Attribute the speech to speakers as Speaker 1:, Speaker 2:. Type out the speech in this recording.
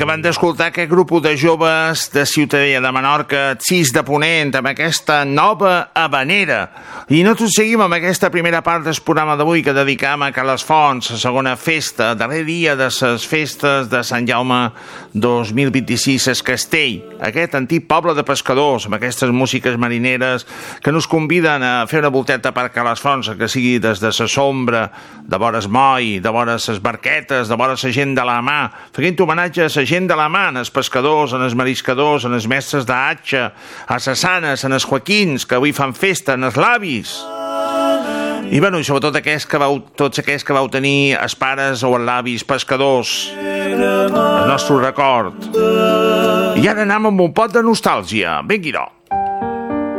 Speaker 1: Acabem d'escoltar aquest grup de joves de Ciutadella de Menorca, Sis de Ponent, amb aquesta nova habanera. I no tot seguim amb aquesta primera part del programa d'avui que dedicam a Calasfonts, la segona festa, darrer dia de les festes de Sant Jaume 2026, es Castell, aquest antic poble de pescadors, amb aquestes músiques marineres que nos conviden a fer una volteta per Calasfonts, que sigui des de la sombra, de vora el moll, de vora les barquetes, de vora la gent de la mà, fent homenatge a la gent de la mà, als pescadors, als mariscadors, als mestres d'atxa, a les Anes, als Joaquins, que avui fan festa, als l'avis. I, bueno, i sobretot tots aquells que vau tenir els pares o els l'avis pescadors, el nostre record. I ara anem amb un pot de nostàlgia. Vingui-ho.